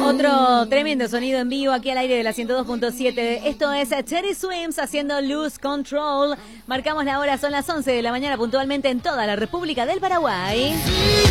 Otro tremendo sonido en vivo aquí al aire de la 102.7. Esto es Teddy Swims haciendo Lose Control. Marcamos la hora, son las 11 de la mañana puntualmente en toda la República del Paraguay.